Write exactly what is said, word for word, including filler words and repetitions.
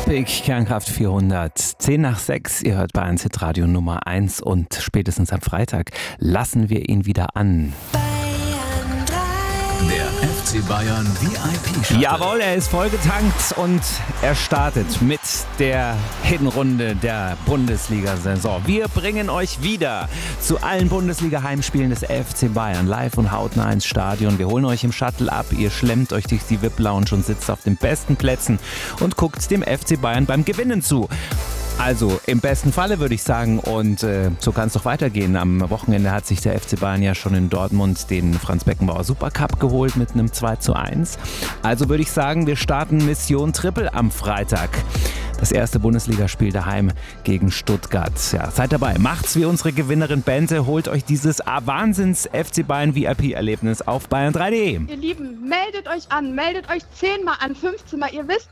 Topic, Kernkraft vierhundert, zehn nach sechs, ihr hört Bayern Hitradio Nummer eins und spätestens am Freitag lassen wir ihn wieder an. Der F C Bayern V I P-Shuttle. Jawohl, er ist vollgetankt und er startet mit der Hinrunde der Bundesliga-Saison. Wir bringen euch wieder zu allen Bundesliga-Heimspielen des F C Bayern live und hautnah ins Stadion. Wir holen euch im Shuttle ab, ihr schlemmt euch durch die V I P-Lounge und sitzt auf den besten Plätzen und guckt dem F C Bayern beim Gewinnen zu. Also im besten Falle würde ich sagen, und äh, so kann es doch weitergehen. Am Wochenende hat sich der F C Bayern ja schon in Dortmund den Franz-Beckenbauer Supercup geholt mit einem zwei zu eins. Also würde ich sagen, wir starten Mission Triple am Freitag. Das erste Bundesligaspiel daheim gegen Stuttgart. Ja, seid dabei, macht's wie unsere Gewinnerin Bente, holt euch dieses Wahnsinns-F C Bayern V I P-Erlebnis auf bayern drei punkt de. Ihr Lieben, meldet euch an, meldet euch zehnmal an, fünfzehnmal. Ihr wisst,